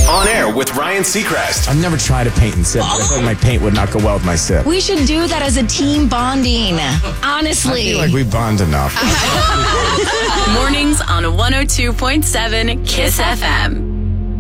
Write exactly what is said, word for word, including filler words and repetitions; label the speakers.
Speaker 1: On air with Ryan Seacrest.
Speaker 2: I've never tried to paint and sip, but I feel like my paint would not go well with my sip.
Speaker 3: We should do that as a team bonding. Honestly.
Speaker 2: I feel like we bond enough.
Speaker 4: Mornings on one oh two point seven Kiss F M.